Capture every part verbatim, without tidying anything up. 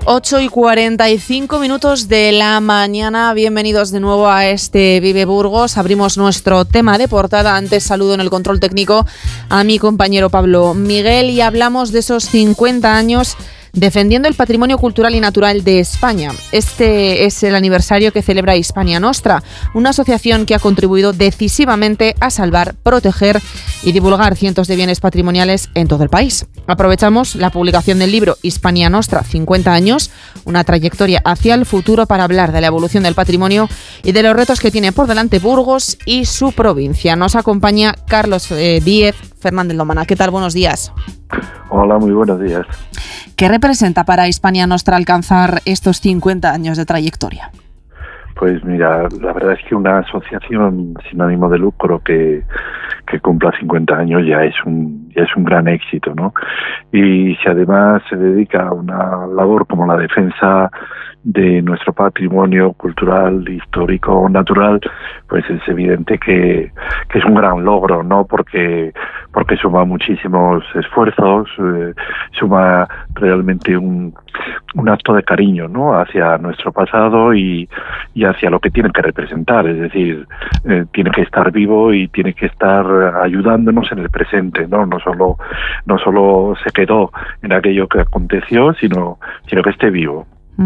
ocho y cuarenta y cinco minutos de la mañana. Bienvenidos de nuevo a este Vive Burgos. Abrimos nuestro tema de portada. Antes saludo en el control técnico a mi compañero Pablo Miguel y hablamos de esos cincuenta años defendiendo el patrimonio cultural y natural de España. Este es el aniversario que celebra Hispania Nostra, una asociación que ha contribuido decisivamente a salvar, proteger y divulgar cientos de bienes patrimoniales en todo el país. Aprovechamos la publicación del libro Hispania Nostra, cincuenta años, una trayectoria hacia el futuro, para hablar de la evolución del patrimonio y de los retos que tiene por delante Burgos y su provincia. Nos acompaña Carlos eh, Díez Fernández Lomana. ¿Qué tal? Buenos días. Hola, muy buenos días. ¿Qué representa para Hispania Nostra alcanzar estos cincuenta años de trayectoria? Pues mira, la verdad es que una asociación sin ánimo de lucro que, que cumpla cincuenta años ya es un ya es un gran éxito, ¿no? Y si además se dedica a una labor como la defensa de nuestro patrimonio cultural, histórico, natural, pues es evidente que, que es un gran logro, ¿no? Porque porque suma muchísimos esfuerzos, eh, suma realmente un, un acto de cariño, ¿no? Hacia nuestro pasado y, y hacia lo que tiene que representar, es decir, eh, tiene que estar vivo y tiene que estar ayudándonos en el presente, ¿no? No solo no solo se quedó en aquello que aconteció, sino sino que esté vivo.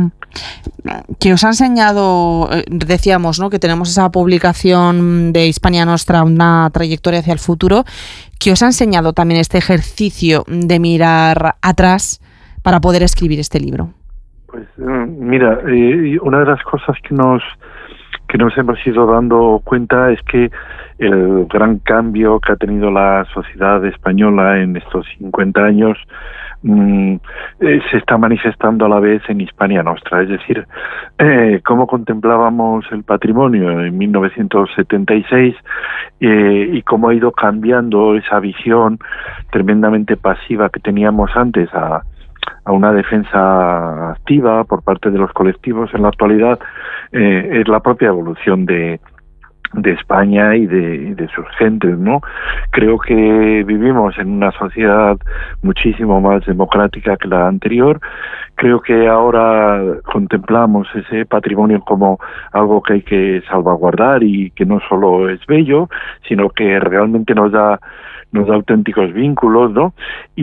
¿Qué os ha enseñado? Decíamos, ¿no?, que tenemos esa publicación de Hispania Nostra, una trayectoria hacia el futuro. ¿Qué os ha enseñado también este ejercicio de mirar atrás para poder escribir este libro? Pues mira, eh, una de las cosas que nos que nos hemos ido dando cuenta es que el gran cambio que ha tenido la sociedad española en estos cincuenta años mm, eh, se está manifestando a la vez en Hispania Nostra. Es decir, eh, cómo contemplábamos el patrimonio en mil novecientos setenta y seis eh, y cómo ha ido cambiando esa visión tremendamente pasiva que teníamos antes a a una defensa activa por parte de los colectivos. En la actualidad eh, es la propia evolución de de España y de, de sus gentes, ¿no? Creo que vivimos en una sociedad muchísimo más democrática que la anterior. Creo que ahora contemplamos ese patrimonio como algo que hay que salvaguardar y que no solo es bello, sino que realmente nos da nos da auténticos vínculos, ¿no?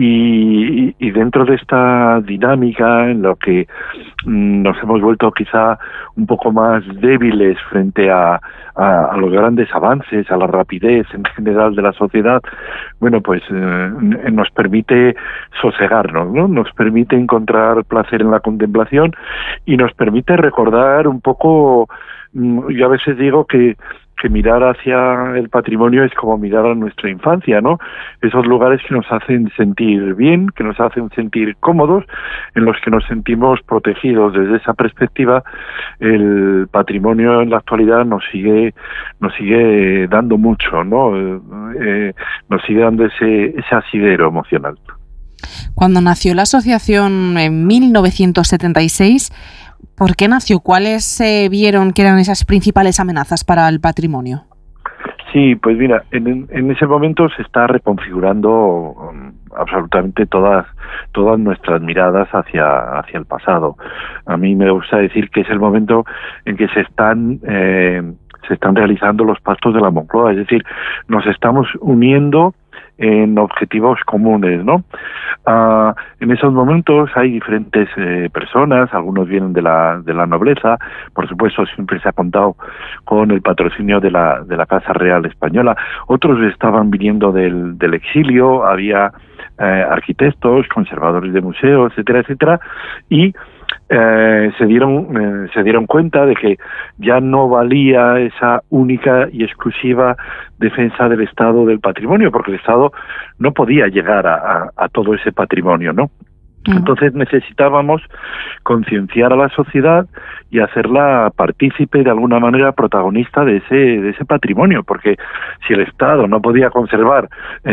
Y, y dentro de esta dinámica en lo que mm, nos hemos vuelto quizá un poco más débiles frente a, a, a los grandes avances, a la rapidez en general de la sociedad, bueno, pues eh, nos permite sosegarnos, ¿no? Nos permite encontrar placer en la contemplación y nos permite recordar un poco. mm, yo a veces digo que que mirar hacia el patrimonio es como mirar a nuestra infancia, ¿no? Esos lugares que nos hacen sentir bien, que nos hacen sentir cómodos, en los que nos sentimos protegidos. Desde esa perspectiva, el patrimonio en la actualidad nos sigue nos sigue dando mucho, ¿no? Eh, nos sigue dando ese ese asidero emocional. Cuando nació la asociación en mil novecientos setenta y seis, ¿por qué nació? ¿Cuáles se eh, vieron que eran esas principales amenazas para el patrimonio? Sí, pues mira, en, en ese momento se está reconfigurando um, absolutamente todas todas nuestras miradas hacia hacia el pasado. A mí me gusta decir que es el momento en que se están eh, se están realizando los pactos de la Moncloa, es decir, nos estamos uniendo en objetivos comunes, ¿no? Uh, en esos momentos hay diferentes eh, personas, algunos vienen de la de la nobleza, por supuesto siempre se ha contado con el patrocinio de la de la Casa Real Española, otros estaban viniendo del del exilio, había eh, arquitectos, conservadores de museos, etcétera, etcétera, y Eh, se dieron eh, se dieron cuenta de que ya no valía esa única y exclusiva defensa del Estado del patrimonio, porque el Estado no podía llegar a, a, a todo ese patrimonio, ¿no? Uh-huh. Entonces necesitábamos concienciar a la sociedad y hacerla partícipe, de alguna manera protagonista de ese de ese patrimonio, porque si el Estado no podía conservar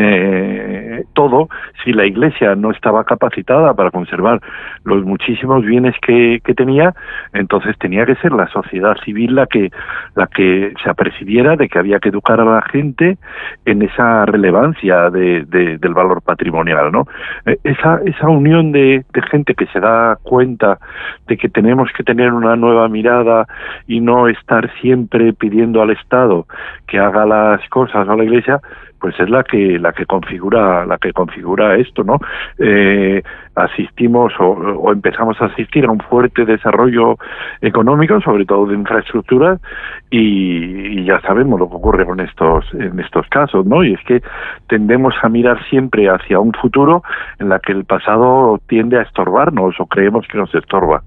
eh, todo, si la Iglesia no estaba capacitada para conservar los muchísimos bienes que, que tenía, entonces tenía que ser la sociedad civil la que la que se apercibiera de que había que educar a la gente en esa relevancia de, de, del valor patrimonial, ¿no? Esa esa unión de de, de gente que se da cuenta de que tenemos que tener una nueva mirada y no estar siempre pidiendo al Estado que haga las cosas o a la Iglesia, pues es la que la que configura la que configura esto, ¿no? Eh, asistimos o, o empezamos a asistir a un fuerte desarrollo económico, sobre todo de infraestructuras, y, y ya sabemos lo que ocurre con estos en estos casos, ¿no? Y es que tendemos a mirar siempre hacia un futuro en la que el pasado tiende a estorbarnos o creemos que nos estorba.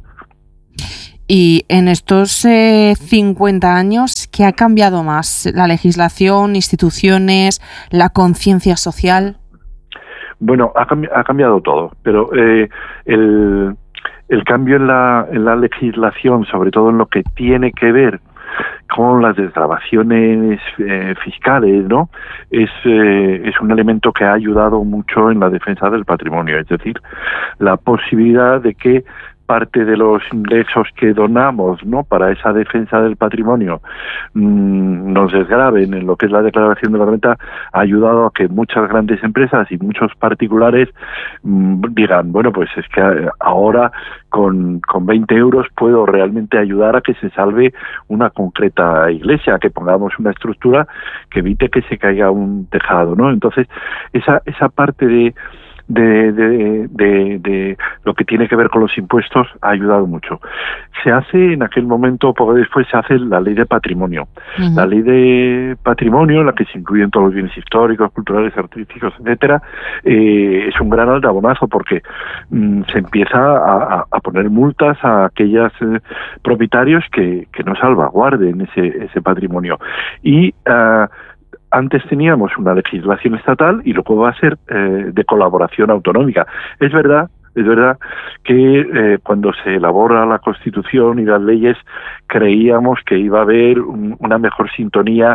Y en estos eh, cincuenta años, ¿qué ha cambiado más? ¿La legislación, instituciones, la conciencia social? Bueno, ha, cambi- ha cambiado todo, pero eh, el, el cambio en la, en la legislación, sobre todo en lo que tiene que ver con las desgravaciones eh, fiscales, ¿no? Es, eh, es un elemento que ha ayudado mucho en la defensa del patrimonio, es decir, la posibilidad de que parte de los ingresos que donamos, ¿no?, para esa defensa del patrimonio mmm, nos desgraven en lo que es la declaración de la renta, ha ayudado a que muchas grandes empresas y muchos particulares mmm, digan, bueno, pues es que ahora con, con veinte euros puedo realmente ayudar a que se salve una concreta iglesia, a que pongamos una estructura que evite que se caiga un tejado, ¿no? Entonces, esa, esa parte de De, de, de, de lo que tiene que ver con los impuestos ha ayudado mucho. Se hace en aquel momento, poco después, se hace la ley de patrimonio. Uh-huh. La ley de patrimonio, en la que se incluyen todos los bienes históricos, culturales, artísticos, etcétera, eh, es un gran aldabonazo porque mmm, se empieza a, a poner multas a aquellos eh, propietarios que, que no salvaguarden ese, ese patrimonio. Y uh, antes teníamos una legislación estatal y luego va a ser eh, de colaboración autonómica. Es verdad, es verdad que eh, cuando se elabora la Constitución y las leyes creíamos que iba a haber un, una mejor sintonía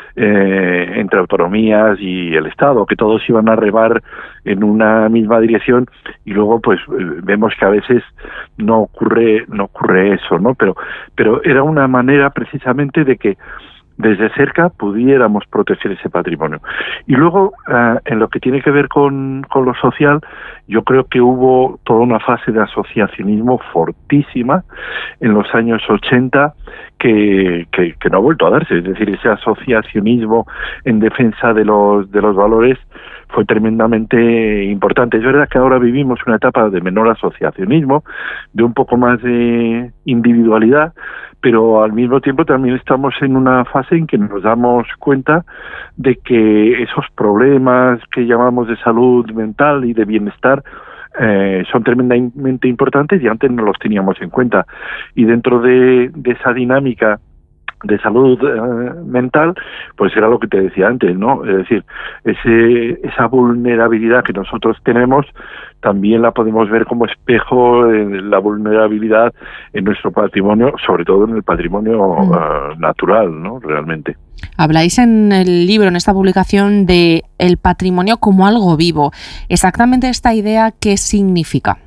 eh, entre autonomías y el Estado, que todos iban a remar en una misma dirección, y luego pues eh, vemos que a veces no ocurre no ocurre eso, ¿no? Pero pero era una manera precisamente de que desde cerca pudiéramos proteger ese patrimonio. Y luego, uh, en lo que tiene que ver con, con lo social, yo creo que hubo toda una fase de asociacionismo fortísima en los años ochenta que, que, que no ha vuelto a darse. Es decir, ese asociacionismo en defensa de los, de los valores fue tremendamente importante. Es verdad que ahora vivimos una etapa de menor asociacionismo, de un poco más de individualidad, pero al mismo tiempo también estamos en una fase en que nos damos cuenta de que esos problemas que llamamos de salud mental y de bienestar eh, son tremendamente importantes y antes no los teníamos en cuenta. Y dentro de, de esa dinámica de salud eh, mental, pues era lo que te decía antes, ¿no? Es decir, ese, esa vulnerabilidad que nosotros tenemos también la podemos ver como espejo de la vulnerabilidad en nuestro patrimonio, sobre todo en el patrimonio mm. uh, natural, ¿no? Realmente. Habláis en el libro, en esta publicación, de el patrimonio como algo vivo. Exactamente esta idea, ¿qué significa?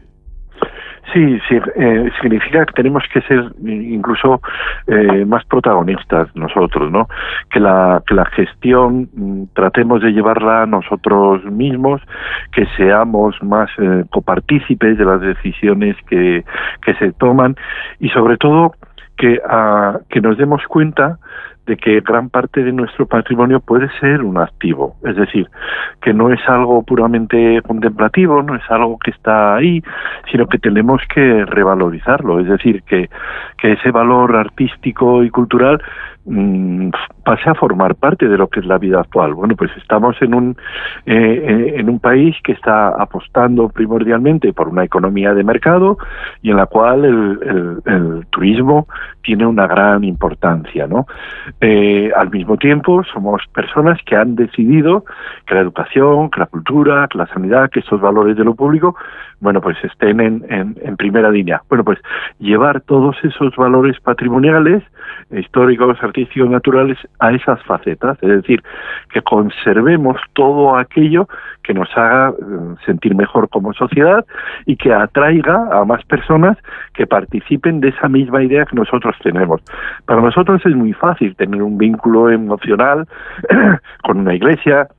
Sí, sí, eh, significa que tenemos que ser incluso eh, más protagonistas nosotros, ¿no? Que la que la gestión mm, tratemos de llevarla nosotros mismos, que seamos más eh, copartícipes de las decisiones que, que se toman y sobre todo que, uh, que nos demos cuenta de que gran parte de nuestro patrimonio puede ser un activo, es decir, que no es algo puramente contemplativo, no es algo que está ahí, sino que tenemos que revalorizarlo, es decir, que, que ese valor artístico y cultural mmm, pase a formar parte de lo que es la vida actual. Bueno, pues estamos en un eh, en un país que está apostando primordialmente por una economía de mercado y en la cual el, el, el turismo tiene una gran importancia, ¿no? Eh, al mismo tiempo, somos personas que han decidido que la educación, que la cultura, que la sanidad, que estos valores de lo público, bueno, pues estén en, en, en primera línea. Bueno, pues llevar todos esos valores patrimoniales, históricos, artísticos, naturales, a esas facetas, es decir, que conservemos todo aquello que nos haga sentir mejor como sociedad y que atraiga a más personas que participen de esa misma idea que nosotros tenemos. Para nosotros es muy fácil tener un vínculo emocional con una iglesia,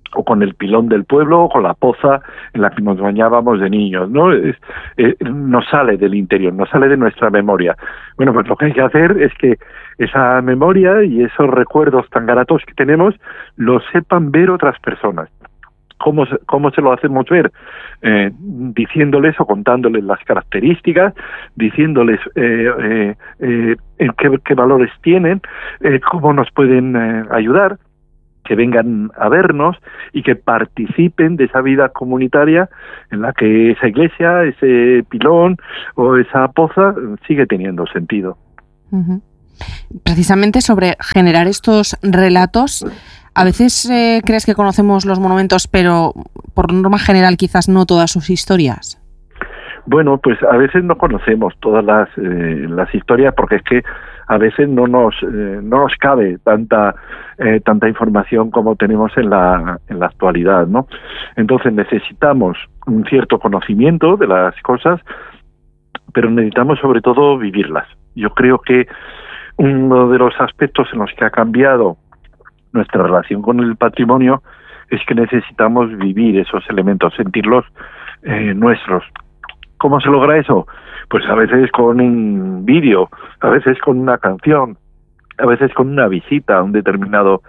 o con el pilón del pueblo, o con la poza en la que nos bañábamos de niños, ¿no? Es, eh, nos sale del interior, nos sale de nuestra memoria. Bueno, pues lo que hay que hacer es que esa memoria y esos recuerdos tan gratos que tenemos los sepan ver otras personas. ¿Cómo se, cómo se lo hacemos ver? Eh, diciéndoles o contándoles las características, diciéndoles eh, eh, eh, qué, qué valores tienen, eh, cómo nos pueden eh, ayudar, que vengan a vernos y que participen de esa vida comunitaria en la que esa iglesia, ese pilón o esa poza sigue teniendo sentido. Uh-huh. Precisamente sobre generar estos relatos, a veces eh, crees que conocemos los monumentos, pero por norma general quizás no todas sus historias. Bueno, pues a veces no conocemos todas las eh, las historias porque es que a veces no nos eh, no nos cabe tanta eh, tanta información como tenemos en la en la actualidad, ¿no? Entonces necesitamos un cierto conocimiento de las cosas, pero necesitamos sobre todo vivirlas. Yo creo que uno de los aspectos en los que ha cambiado nuestra relación con el patrimonio es que necesitamos vivir esos elementos, sentirlos eh, nuestros. ¿Cómo se logra eso? Pues a veces con un vídeo, a veces con una canción, a veces con una visita a un determinado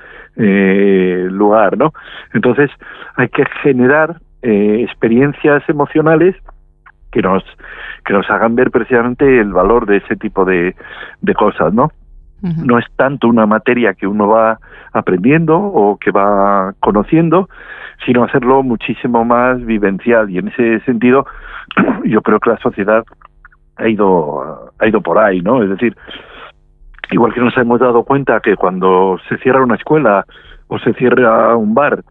eh, lugar, ¿no? Entonces hay que generar eh, experiencias emocionales que nos que nos hagan ver precisamente el valor de ese tipo de, de cosas, ¿no? Uh-huh. No es tanto una materia que uno va aprendiendo o que va conociendo, sino hacerlo muchísimo más vivencial, y en ese sentido yo creo que la sociedad ha ido ha ido por ahí, ¿no? Es decir, igual que nos hemos dado cuenta que cuando se cierra una escuela o se cierra un bar,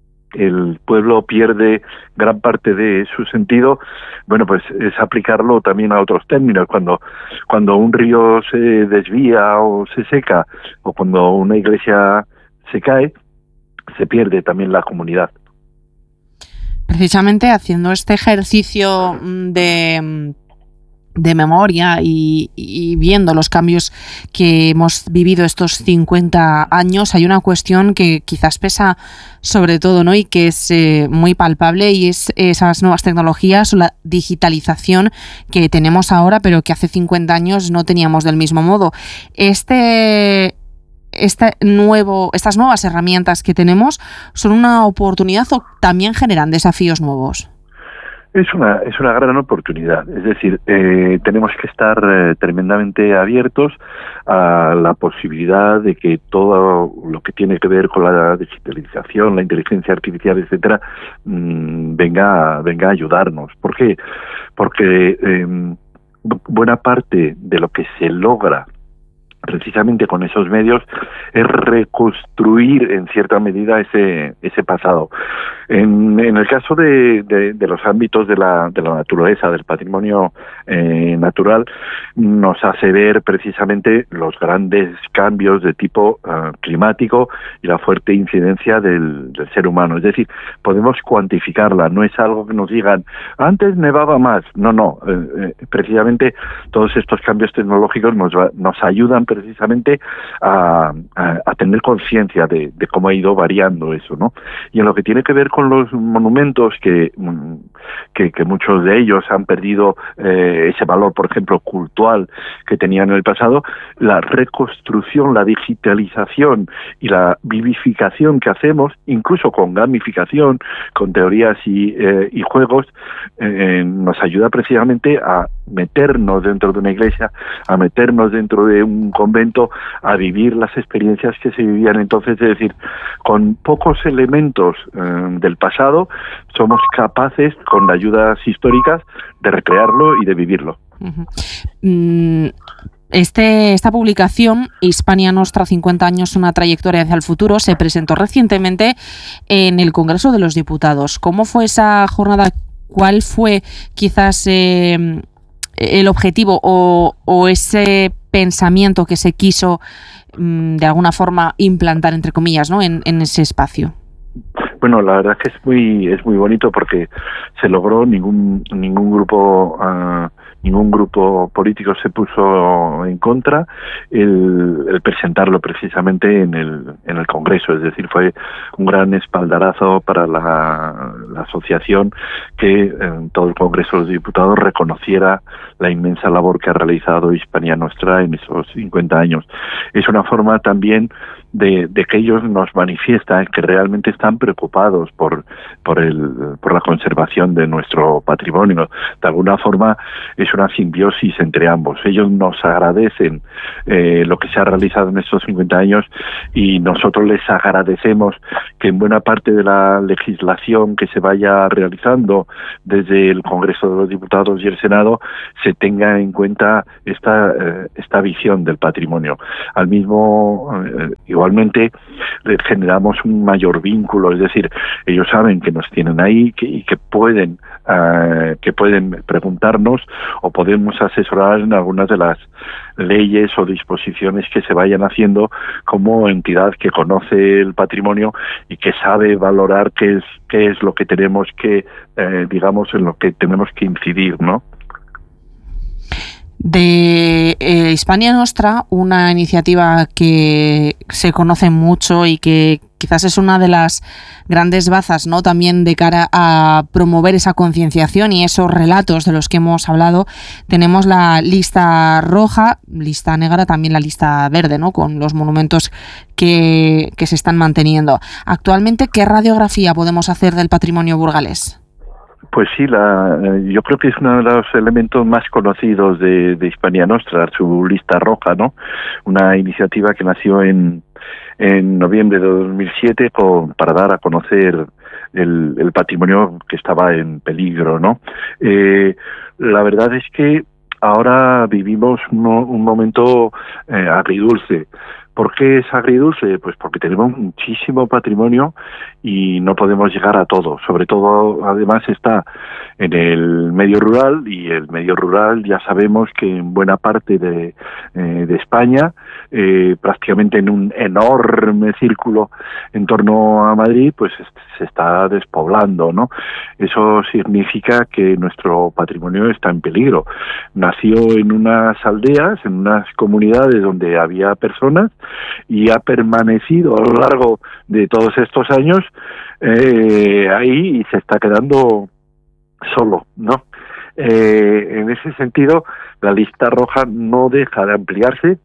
el pueblo pierde gran parte de su sentido. Bueno, pues es aplicarlo también a otros términos. Cuando cuando un río se desvía o se seca, o cuando una iglesia se cae, se pierde también la comunidad. Precisamente haciendo este ejercicio de, de memoria y, y viendo los cambios que hemos vivido estos cincuenta años, hay una cuestión que quizás pesa sobre todo, ¿no? Y que es eh, muy palpable, y es esas nuevas tecnologías o la digitalización que tenemos ahora, pero que hace cincuenta años no teníamos del mismo modo. Este... Este nuevo, estas nuevas herramientas que tenemos son una oportunidad o también generan desafíos nuevos. Es una es una gran oportunidad. Es decir, eh, tenemos que estar eh, tremendamente abiertos a la posibilidad de que todo lo que tiene que ver con la digitalización, la inteligencia artificial, etcétera, mmm, venga venga a ayudarnos. ¿Por qué? Porque eh, buena parte de lo que se logra precisamente con esos medios es reconstruir en cierta medida ese ese pasado. En, en el caso de, de, de los ámbitos de la de la naturaleza, del patrimonio eh, natural, nos hace ver precisamente los grandes cambios de tipo uh, climático y la fuerte incidencia del, del ser humano. Es decir, podemos cuantificarla, no es algo que nos digan antes nevaba más. No, no, eh, eh, precisamente todos estos cambios tecnológicos nos, va, nos ayudan precisamente a, a, a tener conciencia de, de cómo ha ido variando eso, ¿no? Y en lo que tiene que ver con los monumentos, que, que, que muchos de ellos han perdido eh, ese valor, por ejemplo, cultural que tenían en el pasado, la reconstrucción, la digitalización y la vivificación que hacemos, incluso con gamificación, con teorías y, eh, y juegos, eh, nos ayuda precisamente a meternos dentro de una iglesia, a meternos dentro de un convento, a vivir las experiencias que se vivían entonces. Es decir, con pocos elementos eh, del pasado somos capaces, con ayudas históricas, de recrearlo y de vivirlo. Uh-huh. Mm. Este, esta publicación, Hispania Nostra, cincuenta años, una trayectoria hacia el futuro, se presentó recientemente en el Congreso de los Diputados. ¿Cómo fue esa jornada? ¿Cuál fue quizás eh, el objetivo o, o ese pensamiento que se quiso mm, de alguna forma implantar, entre comillas, ¿no? en, en ese espacio? Bueno, la verdad es que es muy es muy bonito porque se logró, ningún ningún grupo uh, ningún grupo político se puso en contra, el, el presentarlo precisamente en el, en el Congreso. Es decir, fue un gran espaldarazo para la, la asociación que en todo el Congreso de los Diputados reconociera la inmensa labor que ha realizado Hispania Nostra en esos cincuenta años. Es una forma también de, de que ellos nos manifiestan que realmente están preocupados por por el por la conservación de nuestro patrimonio. De alguna forma es una simbiosis entre ambos. Ellos nos agradecen eh, lo que se ha realizado en estos cincuenta años y nosotros les agradecemos que en buena parte de la legislación que se vaya realizando desde el Congreso de los Diputados y el Senado se tenga en cuenta esta eh, esta visión del patrimonio. Al mismo eh, igualmente les generamos un mayor vínculo, es decir, ellos saben que nos tienen ahí que, y que pueden uh, que pueden preguntarnos o podemos asesorar en algunas de las leyes o disposiciones que se vayan haciendo como entidad que conoce el patrimonio y que sabe valorar qué es qué es lo que tenemos que eh, digamos en lo que tenemos que incidir, ¿no? De eh, Hispania Nostra, una iniciativa que se conoce mucho y que quizás es una de las grandes bazas, ¿no?, también de cara a promover esa concienciación y esos relatos de los que hemos hablado. Tenemos la lista roja, lista negra, también la lista verde, ¿no?, con los monumentos que, que se están manteniendo. Actualmente, ¿qué radiografía podemos hacer del patrimonio burgalés? Pues sí, la, yo creo que es uno de los elementos más conocidos de, de Hispania Nostra, su lista roja, ¿no? Una iniciativa que nació en, en noviembre de dos mil siete con, para dar a conocer el, el patrimonio que estaba en peligro, ¿no? Eh, la verdad es que ahora vivimos un, un momento eh, agridulce. ¿Por qué es agridulce? Pues porque tenemos muchísimo patrimonio y no podemos llegar a todo. Sobre todo, además, está en el medio rural y el medio rural ya sabemos que en buena parte de, eh, de España, eh, prácticamente en un enorme círculo en torno a Madrid, pues se está despoblando, ¿no? Eso significa que nuestro patrimonio está en peligro. Nació en unas aldeas, en unas comunidades donde había personas y ha permanecido a lo largo de todos estos años eh, ahí y se está quedando solo, ¿no? Eh, en ese sentido, la lista roja no deja de ampliarse.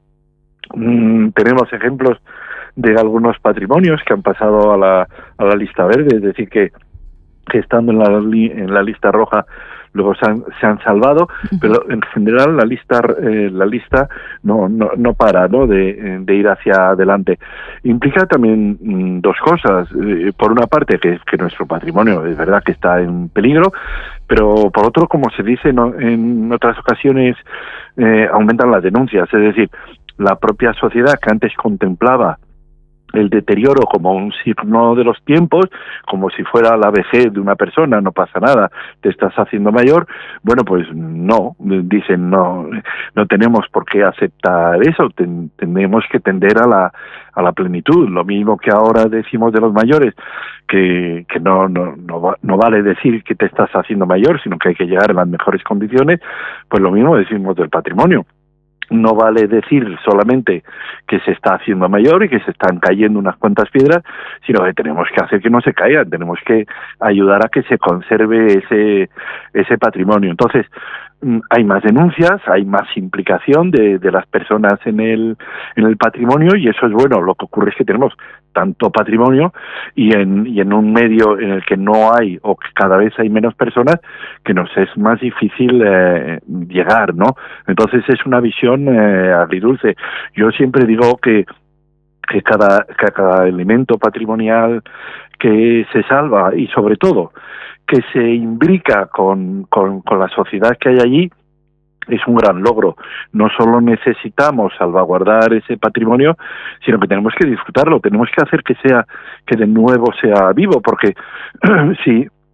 Mm, tenemos ejemplos de algunos patrimonios que han pasado a la a la lista verde, es decir, que, que estando en la en la lista roja luego se han, se han salvado, pero en general la lista eh, la lista no no no para, ¿no?, de, de ir hacia adelante. Implica también mm, dos cosas. Eh, por una parte, que, que nuestro patrimonio es verdad que está en peligro, pero por otro, como se dice no, en otras ocasiones, eh, aumentan las denuncias. Es decir, la propia sociedad que antes contemplaba el deterioro como un signo de los tiempos, como si fuera la vejez de una persona, no pasa nada, te estás haciendo mayor, bueno, pues no, dicen, no no tenemos por qué aceptar eso, ten, tenemos que tender a la a la plenitud. Lo mismo que ahora decimos de los mayores, que, que no, no, no, no vale decir que te estás haciendo mayor, sino que hay que llegar en las mejores condiciones, pues lo mismo decimos del patrimonio. No vale decir solamente que se está haciendo mayor y que se están cayendo unas cuantas piedras, sino que tenemos que hacer que no se caigan, tenemos que ayudar a que se conserve ese ese patrimonio. Entonces, hay más denuncias, hay más implicación de, de las personas en el en el patrimonio y eso es bueno. Lo que ocurre es que tenemos tanto patrimonio y en y en un medio en el que no hay o que cada vez hay menos personas, que nos es más difícil eh, llegar, ¿no? Entonces es una visión eh, agridulce. Yo siempre digo que que cada que cada elemento patrimonial que se salva y sobre todo que se imbrica con, con, con la sociedad que hay allí, es un gran logro. No solo necesitamos salvaguardar ese patrimonio, sino que tenemos que disfrutarlo, tenemos que hacer que sea, que de nuevo sea vivo, porque si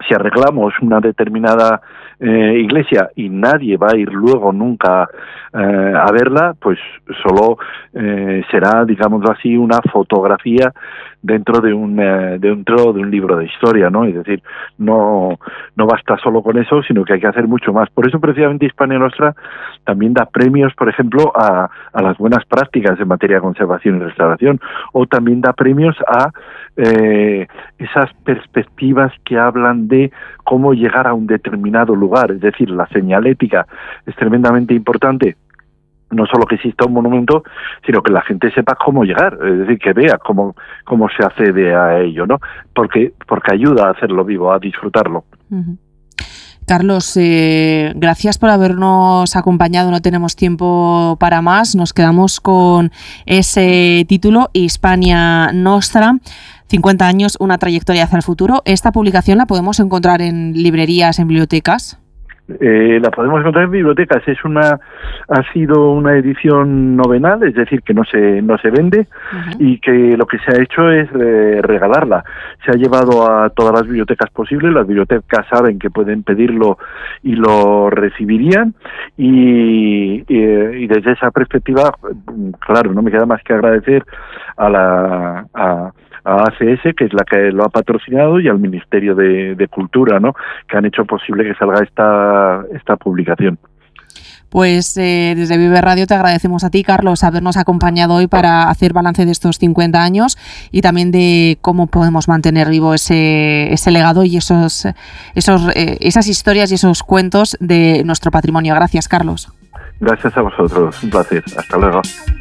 si arreglamos una determinada eh, iglesia y nadie va a ir luego nunca eh, a verla, pues solo eh, será, digámoslo así, una fotografía dentro de un eh, dentro de un libro de historia, ¿no? Es decir, no no basta solo con eso, sino que hay que hacer mucho más. Por eso precisamente Hispania Nostra también da premios, por ejemplo, a, a las buenas prácticas en materia de conservación y restauración, o también da premios a eh, esas perspectivas que hablan de cómo llegar a un determinado lugar. Es decir, la señalética es tremendamente importante, no solo que exista un monumento, sino que la gente sepa cómo llegar, es decir, que vea cómo cómo se accede a ello, ¿no? Porque porque ayuda a hacerlo vivo, a disfrutarlo. Uh-huh. Carlos, eh, gracias por habernos acompañado. No tenemos tiempo para más. Nos quedamos con ese título, Hispania Nostra, cincuenta años, una trayectoria hacia el futuro. Esta publicación la podemos encontrar en librerías, en bibliotecas. Eh, la podemos encontrar en bibliotecas. Es una, ha sido una edición novenal, es decir, que no se no se vende, uh-huh. y que lo que se ha hecho es eh, regalarla. Se ha llevado a todas las bibliotecas posibles. Las bibliotecas saben que pueden pedirlo y lo recibirían, y, y, y desde esa perspectiva, claro, no me queda más que agradecer a la a a A C S, que es la que lo ha patrocinado, y al Ministerio de, de Cultura, ¿no?, que han hecho posible que salga esta esta publicación. Pues eh, desde Vive Radio te agradecemos a ti, Carlos, habernos acompañado hoy para hacer balance de estos cincuenta años y también de cómo podemos mantener vivo ese ese legado y esos esos eh, esas historias y esos cuentos de nuestro patrimonio. Gracias, Carlos. Gracias a vosotros, un placer. Hasta luego.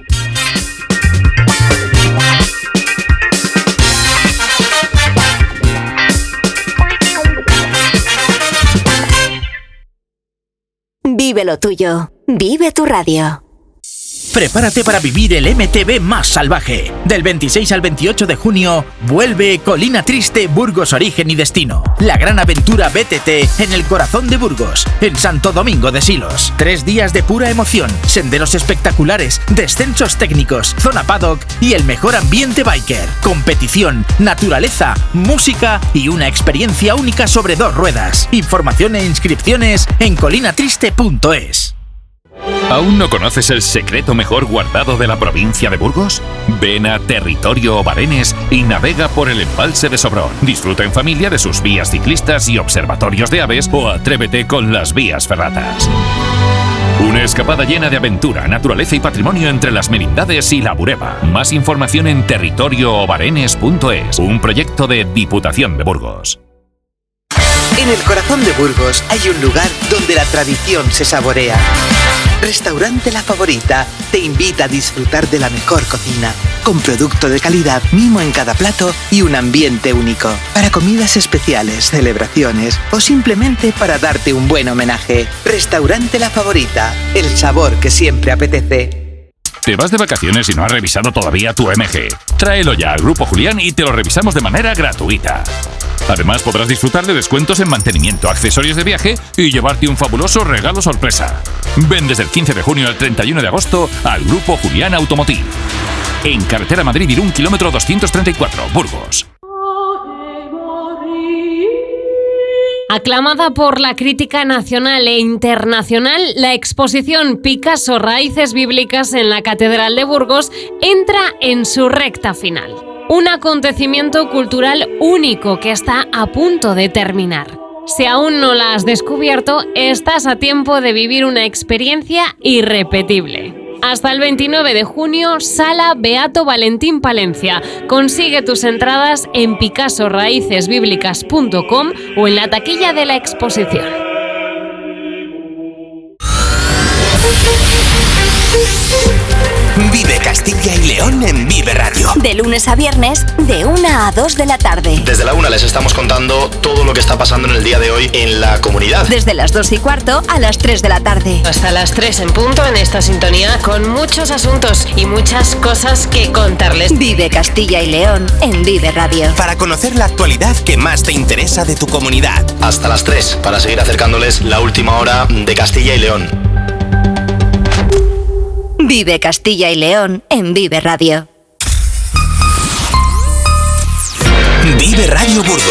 Vive lo tuyo. Vive tu radio. Prepárate para vivir el M T B más salvaje. Del veintiséis al veintiocho de junio, vuelve Colina Triste, Burgos Origen y Destino. La gran aventura B T T en el corazón de Burgos, en Santo Domingo de Silos. Tres días de pura emoción, senderos espectaculares, descensos técnicos, zona paddock y el mejor ambiente biker. Competición, naturaleza, música y una experiencia única sobre dos ruedas. Información e inscripciones en colina triste punto es. ¿Aún no conoces el secreto mejor guardado de la provincia de Burgos? Ven a Territorio Obarenes y navega por el embalse de Sobrón. Disfruta en familia de sus vías ciclistas y observatorios de aves, o atrévete con las vías ferratas. Una escapada llena de aventura, naturaleza y patrimonio entre las Merindades y la Bureba. Más información en territorio obarenes punto es, un proyecto de Diputación de Burgos. En el corazón de Burgos hay un lugar donde la tradición se saborea. Restaurante La Favorita te invita a disfrutar de la mejor cocina, con producto de calidad, mimo en cada plato y un ambiente único. Para comidas especiales, celebraciones o simplemente para darte un buen homenaje. Restaurante La Favorita, el sabor que siempre apetece. ¿Te vas de vacaciones y no has revisado todavía tu M G? Tráelo ya al Grupo Julián y te lo revisamos de manera gratuita. Además, podrás disfrutar de descuentos en mantenimiento, accesorios de viaje y llevarte un fabuloso regalo sorpresa. Ven desde el quince de junio al treinta y uno de agosto al Grupo Julián Automotive. En carretera Madrid-Irún, kilómetro doscientos treinta y cuatro, Burgos. Aclamada por la crítica nacional e internacional, la exposición Picasso Raíces Bíblicas en la Catedral de Burgos entra en su recta final. Un acontecimiento cultural único que está a punto de terminar. Si aún no la has descubierto, estás a tiempo de vivir una experiencia irrepetible. Hasta el veintinueve de junio, Sala Beato Valentín Palencia. Consigue tus entradas en picasso raíces bíblicas punto com o en la taquilla de la exposición. Vive Castilla y León en Vive Radio. De lunes a viernes, de una a dos de la tarde. Desde la una les estamos contando todo lo que está pasando en el día de hoy en la comunidad. Desde las dos y cuarto a las tres de la tarde. Hasta las tres en punto en esta sintonía, con muchos asuntos y muchas cosas que contarles. Vive Castilla y León en Vive Radio. Para conocer la actualidad que más te interesa de tu comunidad. Hasta las tres, para seguir acercándoles la última hora de Castilla y León. Vive Castilla y León en Vive Radio. Vive Radio Burgos.